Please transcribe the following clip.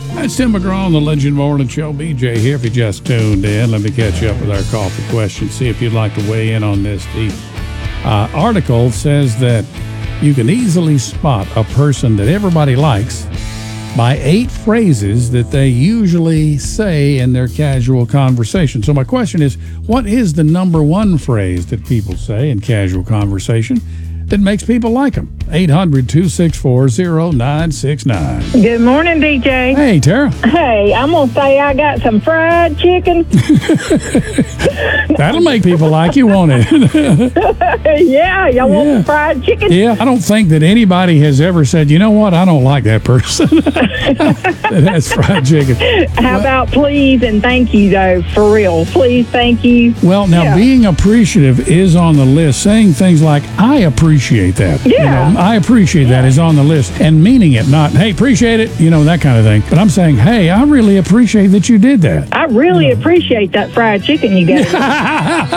That's Tim McGraw on the Legend Morning Show. BJ here if you just tuned in. Let me catch you up with our coffee question. See if you'd like to weigh in on this. The article says that you can easily spot a person that everybody likes by 8 phrases that they usually say in their casual conversation. So my question is, what is the number one phrase that people say in casual conversation that makes people like them? 800-264-0969. Good morning, DJ. Hey, Tara. Hey, I'm going to say I got some fried chicken. That'll make people like you, won't it? Yeah, y'all want some fried chicken? Yeah, I don't think that anybody has ever said, you know what, I don't like that person that has fried chicken. How about please and thank you, though, for real? Please, thank you. Well, now, being appreciative is on the list. Saying things like, I appreciate that. Yeah. You know, I appreciate that is on the list. And meaning it, not, hey, appreciate it, you know, that kind of thing. But I'm saying, hey, I really appreciate that you did that. I really appreciate that fried chicken you got.